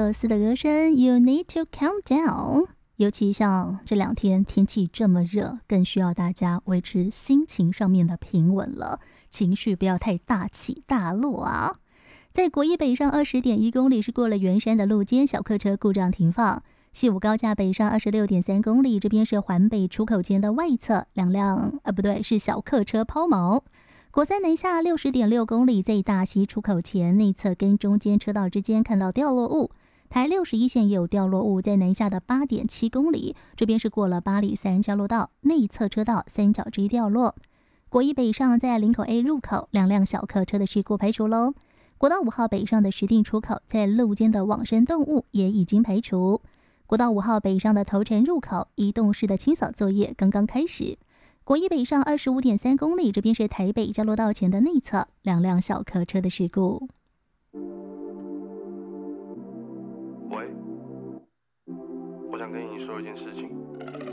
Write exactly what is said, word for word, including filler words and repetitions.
克斯的歌声 You Need to Calm Down。 尤其像这两天天气这么热，更需要大家维持心情上面的平稳了，情绪不要太大起大落啊。在国一北上 二十点一公里是过了圆山的路肩，小客车故障停放。西武高架北上 二十六点三公里，这边是环北出口间的外侧，两辆啊不对是小客车抛锚。国三南下 六十点六公里，在大溪出口前内侧跟中间车道之间看到掉落物。台六十一线也有掉落物，在南下的 八点七公里，这边是过了八里三交流道内侧车道三角锥掉落。国一北上在林口 A 入口，两辆小客车的事故排除喽。国道五号北上的石碇出口，在路肩的往生动物也已经排除。国道五号北上的头城入口，移动式的清扫作业刚刚开始。国一北上 二十五点三公里，这边是台北交流道前的内侧，两辆小客车的事故。 喂，我想跟你说一件事情。